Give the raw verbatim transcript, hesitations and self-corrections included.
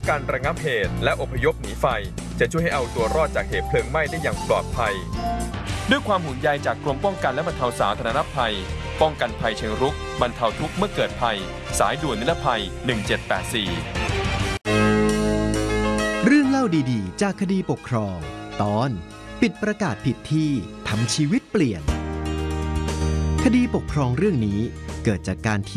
การระงับเหตุและอพยพหนีไฟจะช่วยให้เอาตัวรอดจากเหตุเพลิงไหม้ได้อย่างปลอดภัยด้วยความห่วงใยจากกรมป้องกันและบรรเทาสาธารณภัยป้องกันภัยเชิงรุกบรรเทาทุกข์เมื่อเกิดภัยสายด่วนนิรภัยหนึ่งเจ็ดแปดสี่เรื่องเล่าดีๆจากคดีปกครองตอนปิดประกาศผิดที่ทำชีวิตเปลี่ยนคดีปกครองเรื่องนี้เกิดจากการที่